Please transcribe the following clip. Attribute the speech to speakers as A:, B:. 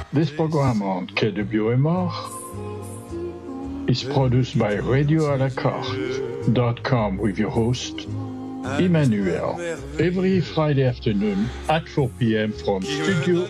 A: This program on KW Mort is produced by RadioAlaCarte.com with your host, Emmanuel, every Friday afternoon at 4 p.m. from Studio